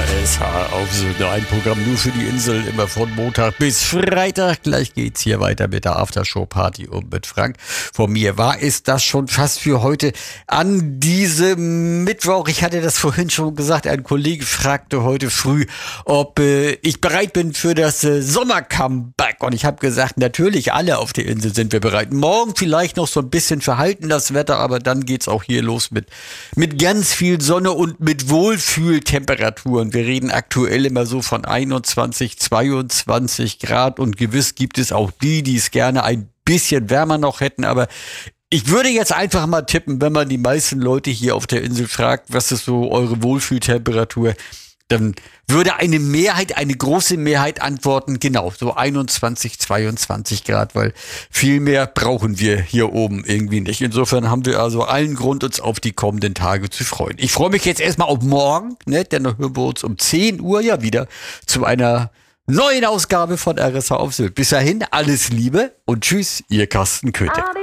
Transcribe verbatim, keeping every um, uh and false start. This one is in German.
R S H auf Sylt. Ein Programm nur für die Insel, immer von Montag bis Freitag. Gleich geht's hier weiter mit der Aftershow-Party und mit Frank. Von mir war es das schon fast für heute an diesem Mittwoch. Ich hatte das vorhin schon gesagt. Ein Kollege fragte heute früh, ob äh, ich bereit bin für das äh, Sommer-Comeback. Und ich habe gesagt, natürlich, alle auf der Insel sind wir bereit. Morgen vielleicht noch so ein bisschen verhalten das Wetter, aber dann geht's auch hier los mit, mit ganz viel Sonne und mit Wohlfühltemperaturen. Wir reden aktuell immer so von einundzwanzig, zweiundzwanzig Grad und gewiss gibt es auch die, die es gerne ein bisschen wärmer noch hätten, aber ich würde jetzt einfach mal tippen, wenn man die meisten Leute hier auf der Insel fragt, was ist so eure Wohlfühltemperatur, dann würde eine Mehrheit, eine große Mehrheit antworten, genau, so einundzwanzig, zweiundzwanzig Grad, weil viel mehr brauchen wir hier oben irgendwie nicht. Insofern haben wir also allen Grund, uns auf die kommenden Tage zu freuen. Ich freue mich jetzt erstmal auf morgen, ne, denn dann hören wir uns um zehn Uhr ja wieder zu einer neuen Ausgabe von R S H auf Sylt. Bis dahin, alles Liebe und tschüss, ihr Carsten Köthe.